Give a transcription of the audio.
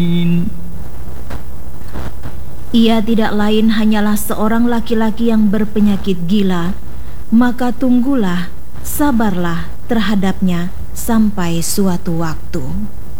Ia tidak lain hanyalah seorang laki-laki yang berpenyakit gila, maka tunggulah, sabarlah terhadapnya sampai suatu waktu.